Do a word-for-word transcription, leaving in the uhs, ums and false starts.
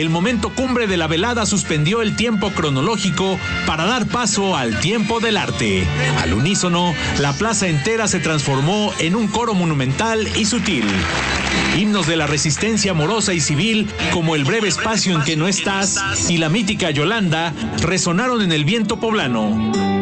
el momento cumbre de la velada suspendió el tiempo cronológico para dar paso al tiempo del arte. Al unísono, la plaza entera se transformó en un coro monumental y sutil. Himnos de la resistencia amorosa y civil, como El breve espacio en que no estás y la mítica Yolanda, resonaron en el viento poblano.